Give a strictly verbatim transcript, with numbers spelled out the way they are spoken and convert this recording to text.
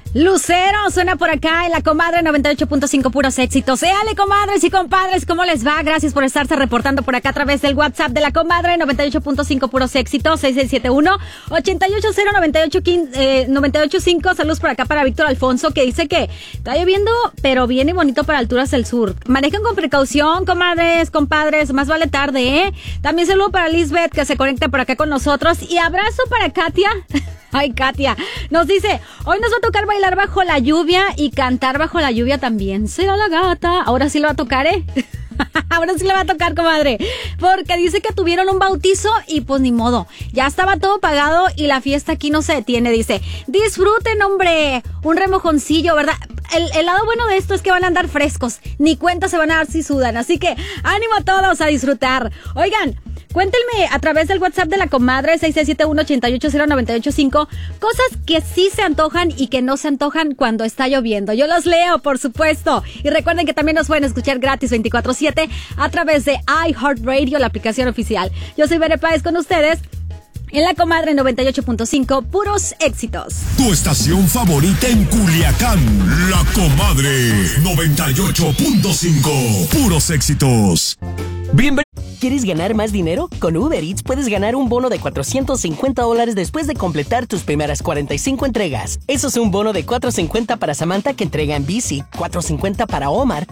Lucero suena por acá en la Comadre noventa y ocho punto cinco, puros éxitos. Éale, comadres y compadres, ¿cómo les va? Gracias por estarse reportando por acá a través del WhatsApp de la Comadre noventa y ocho punto cinco, puros éxitos, seis seis siete uno, ocho ocho cero, nueve ocho cinco. Saludos por acá para Víctor Alfonso, que dice que está lloviendo, pero bien y bonito para alturas del sur. Manejen con precaución, comadres, compadres, más vale tarde, ¿eh? También saludo para Lisbeth, que se conecta por acá con nosotros. Y abrazo para Katia. Ay, Katia, nos dice, hoy nos va a tocar bailar bajo la lluvia y cantar bajo la lluvia también. Será la gata. Ahora sí le va a tocar, ¿eh? Ahora sí le va a tocar, comadre. Porque dice que tuvieron un bautizo y pues ni modo. Ya estaba todo pagado y la fiesta aquí no se detiene. Dice, disfruten, hombre. Un remojoncillo, ¿verdad? El, el lado bueno de esto es que van a andar frescos. Ni cuenta se van a dar si sudan. Así que ánimo a todos a disfrutar. Oigan, cuéntenme a través del WhatsApp de la Comadre seis seis siete uno, ocho ocho cero, nueve ocho cinco cosas que sí se antojan y que no se antojan cuando está lloviendo. Yo los leo, por supuesto. Y recuerden que también nos pueden escuchar gratis veinticuatro siete a través de iHeartRadio, la aplicación oficial. Yo soy Bere Páez con ustedes en la Comadre noventa y ocho punto cinco, puros éxitos. Tu estación favorita en Culiacán, la Comadre noventa y ocho punto cinco, puros éxitos. Bienvenido. ¿Quieres ganar más dinero? Con Uber Eats puedes ganar un bono de cuatrocientos cincuenta dólares después de completar tus primeras cuarenta y cinco entregas. Eso es un bono de cuatrocientos cincuenta para Samantha, que entrega en bici, cuatrocientos cincuenta para Omar,